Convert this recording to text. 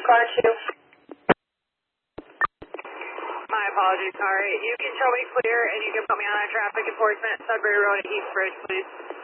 car 2. My apologies, sorry. You can show me clear and you can put me on a traffic enforcement, Sudbury Road at East Bridge, please.